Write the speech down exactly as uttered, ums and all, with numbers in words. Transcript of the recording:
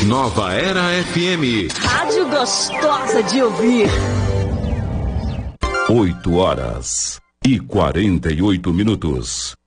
Nova Era F M. Rádio gostosa de ouvir. oito horas e quarenta e oito minutos.